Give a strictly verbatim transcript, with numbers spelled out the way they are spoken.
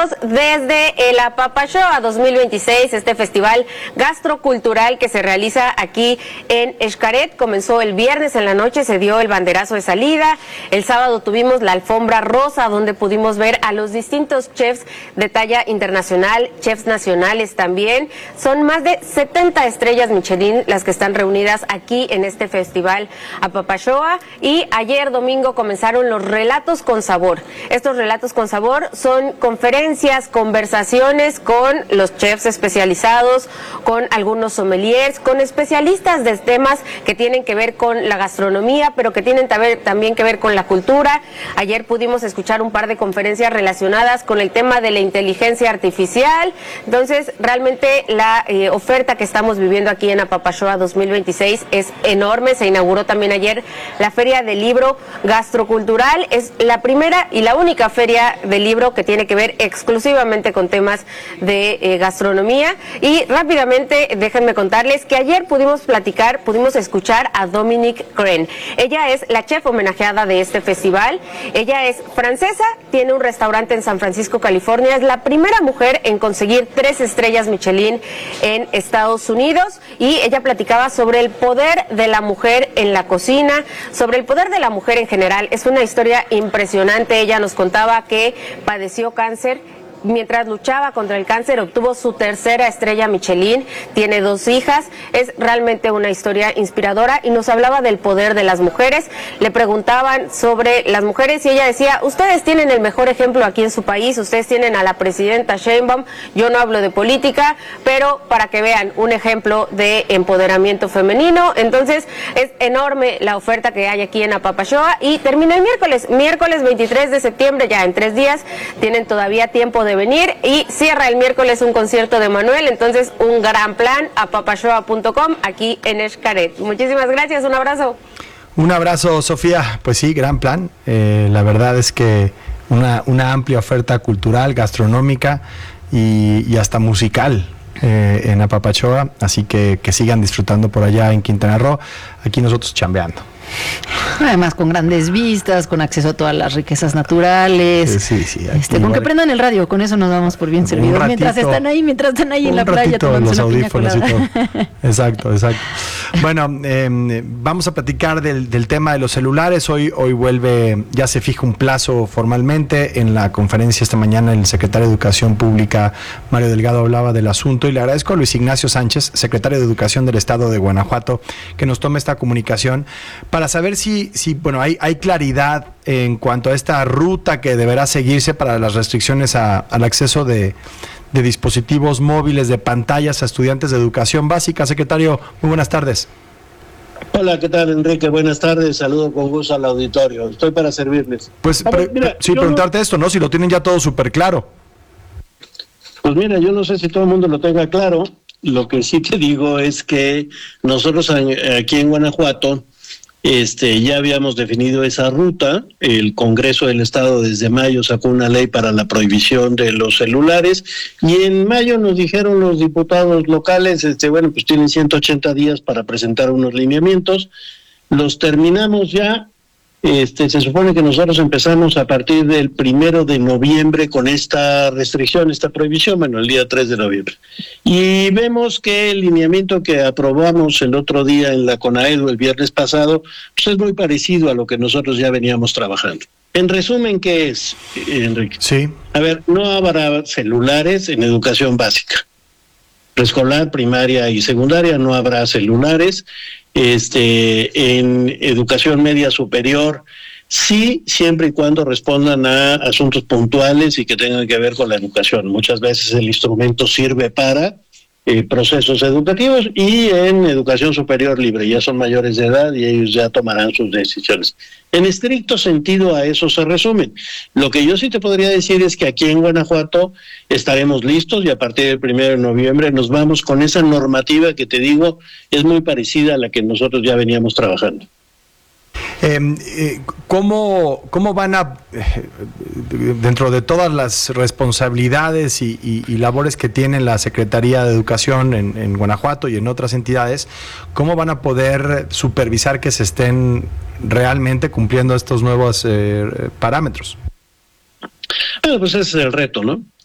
Saludos desde el Apapachóa dos mil veintiséis, este festival gastrocultural que se realiza aquí en Xcaret. Comenzó el viernes en la noche, se dio el banderazo de salida. El sábado tuvimos la alfombra rosa, donde pudimos ver a los distintos chefs de talla internacional, chefs nacionales también. Son más de setenta estrellas Michelin las que están reunidas aquí en este festival Apapachóa. Y ayer domingo comenzaron los relatos con sabor. Estos relatos con sabor son conferencias, conversaciones con los chefs especializados, con algunos sommeliers, con especialistas de temas que tienen que ver con la gastronomía, pero que tienen también que ver con la cultura. Ayer pudimos escuchar un par de conferencias relacionadas con el tema de la inteligencia artificial. Entonces, realmente la eh, oferta que estamos viviendo aquí en Apapachóa dos mil veintiséis es enorme. Se inauguró también ayer la Feria del Libro Gastrocultural. Es la primera y la única feria del libro que tiene que ver exclusivamente con temas de eh, gastronomía. Y rápidamente déjenme contarles que ayer pudimos platicar, pudimos escuchar a Dominique Crenn. Ella es la chef homenajeada de este festival. Ella es francesa, tiene un restaurante en San Francisco, California. Es la primera mujer en conseguir tres estrellas Michelin en Estados Unidos, y ella platicaba sobre el poder de la mujer en la cocina, sobre el poder de la mujer en general. Es una historia impresionante. Ella nos contaba que padeció cáncer. Mientras luchaba contra el cáncer, obtuvo su tercera estrella Michelin, tiene dos hijas. Es realmente una historia inspiradora y nos hablaba del poder de las mujeres. Le preguntaban sobre las mujeres y ella decía: ustedes tienen el mejor ejemplo aquí en su país, ustedes tienen a la presidenta Sheinbaum. Yo no hablo de política, pero para que vean un ejemplo de empoderamiento femenino. Entonces es enorme la oferta que hay aquí en Apapachóa, y termina el miércoles, miércoles veintitrés de septiembre, ya en tres días. Tienen todavía tiempo de venir, y cierra el miércoles un concierto de Manuel. Entonces, un gran plan, apapachóa punto com, aquí en Xcaret. Muchísimas gracias, un abrazo. Un abrazo, Sofía. Pues sí, gran plan. Eh, la verdad es que una, una amplia oferta cultural, gastronómica y, y hasta musical eh, en Apapachóa. Así que que sigan disfrutando por allá en Quintana Roo. Aquí nosotros chambeando. Además, con grandes vistas, con acceso a todas las riquezas naturales. Sí, sí, sí, este, con que prendan el radio, con eso nos damos por bien servidos. Ratito, mientras están ahí, mientras están ahí en la playa tomando una piña colada. Exacto, exacto. Bueno, eh, vamos a platicar del, del tema de los celulares. Hoy, hoy vuelve, ya se fija un plazo formalmente. En la conferencia esta mañana el secretario de Educación Pública, Mario Delgado, hablaba del asunto, y le agradezco a Luis Ignacio Sánchez, secretario de Educación del Estado de Guanajuato, que nos tome esta comunicación para saber si, si bueno, hay, hay claridad en cuanto a esta ruta que deberá seguirse para las restricciones a, al acceso de, de dispositivos móviles, de pantallas a estudiantes de educación básica. Secretario, muy buenas tardes. Hola, ¿qué tal, Enrique? Buenas tardes, saludo con gusto al auditorio. Estoy para servirles. Pues, ver, mira, sí, preguntarte no... esto, ¿no? Si lo tienen ya todo súper claro. Pues mira, yo no sé si todo el mundo lo tenga claro. Lo que sí te digo es que nosotros aquí en Guanajuato, Este, ya habíamos definido esa ruta. El Congreso del Estado desde mayo sacó una ley para la prohibición de los celulares, y en mayo nos dijeron los diputados locales, este, bueno, pues tienen ciento ochenta días para presentar unos lineamientos. Los terminamos ya. Este, se supone que nosotros empezamos a partir del primero de noviembre con esta restricción, esta prohibición, bueno, el día tres de noviembre. Y vemos que el lineamiento que aprobamos el otro día en la CONAEDU el viernes pasado, pues es muy parecido a lo que nosotros ya veníamos trabajando. En resumen, ¿qué es, Enrique? Sí. A ver, no habrá celulares en educación básica. Preescolar, primaria y secundaria no habrá celulares. Este, en educación media superior, sí, siempre y cuando respondan a asuntos puntuales y que tengan que ver con la educación. Muchas veces el instrumento sirve para eh, procesos educativos, y en educación superior libre, ya son mayores de edad y ellos ya tomarán sus decisiones. En estricto sentido a eso se resumen. Lo que yo sí te podría decir es que aquí en Guanajuato estaremos listos, y a partir del primero de noviembre nos vamos con esa normativa que te digo es muy parecida a la que nosotros ya veníamos trabajando. Eh, eh, ¿cómo, ¿Cómo van a, eh, dentro de todas las responsabilidades y, y, y labores que tiene la Secretaría de Educación en, en Guanajuato y en otras entidades, cómo van a poder supervisar que se estén realmente cumpliendo estos nuevos eh, parámetros? Bueno, pues ese es el reto, ¿no?